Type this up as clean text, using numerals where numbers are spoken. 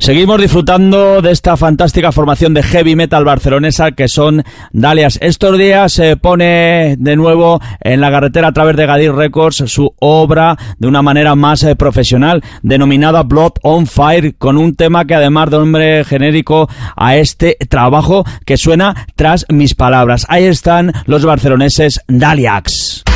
Seguimos disfrutando de esta fantástica formación de heavy metal barcelonesa que son Daliax. Estos días se pone de nuevo en la carretera a través de Gadir Records su obra de una manera más profesional, denominada Blood on Fire, con un tema que además de nombre genérico a este trabajo que suena Tras mis palabras. Ahí están los barceloneses Daliax.